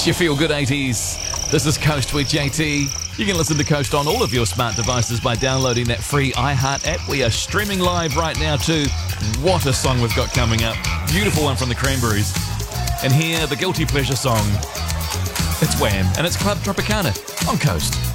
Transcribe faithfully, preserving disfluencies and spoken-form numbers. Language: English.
It's your feel-good eighties. This is Coast with J T. You can listen to Coast on all of your smart devices by downloading that free iHeart app. We are streaming live right now too. What a song we've got coming up. Beautiful one from the Cranberries. And here, the guilty pleasure song. It's Wham! And it's Club Tropicana on Coast.